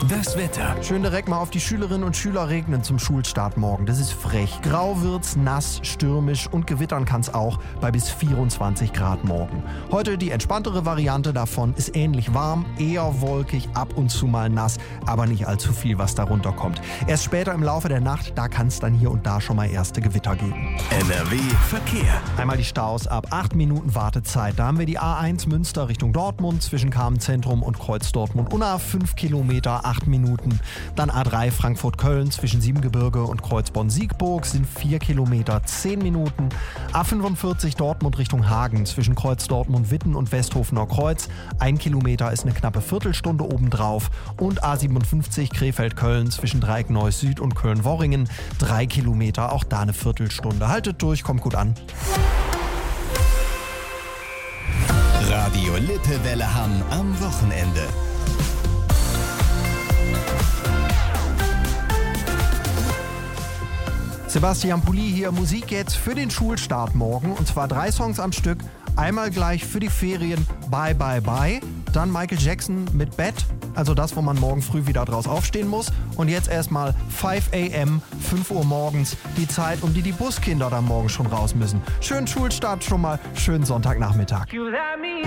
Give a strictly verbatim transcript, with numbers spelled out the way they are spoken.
Das Wetter. Schön direkt mal auf die Schülerinnen und Schüler regnen zum Schulstart morgen. Das ist frech. Grau wird's, nass, stürmisch und gewittern kann's auch bei bis vierundzwanzig Grad morgen. Heute die entspanntere Variante davon ist ähnlich warm, eher wolkig, ab und zu mal nass, aber nicht allzu viel, was darunter kommt. Erst später im Laufe der Nacht, da kann's dann hier und da schon mal erste Gewitter geben. N R W Verkehr. Einmal die Staus ab acht Minuten Wartezeit. Da haben wir die A eins Münster Richtung Dortmund zwischen Kamenz-Zentrum und Kreuz Dortmund Unna fünf Kilometer, acht Minuten. Dann A drei Frankfurt-Köln zwischen Siebengebirge und Kreuzborn-Siegburg sind vier Kilometer, zehn Minuten. A fünfundvierzig Dortmund Richtung Hagen zwischen Kreuz Dortmund-Witten und Westhofener Kreuz. Ein Kilometer ist eine knappe Viertelstunde obendrauf. Und A siebenundfünfzig Krefeld-Köln zwischen Dreieckneuss Süd und Köln-Worringen. Drei Kilometer, auch da eine Viertelstunde. Haltet durch, kommt gut an. Radio Lippewelle Hamm am Wochenende. Sebastian Pulli hier, Musik jetzt für den Schulstart morgen. Und zwar drei Songs am Stück. Einmal gleich für die Ferien Bye Bye Bye. Dann Michael Jackson mit Bett, also das, wo man morgen früh wieder draus aufstehen muss. Und jetzt erstmal fünf a m, fünf Uhr morgens, die Zeit, um die die Buskinder dann morgen schon raus müssen. Schönen Schulstart schon mal, schönen Sonntagnachmittag.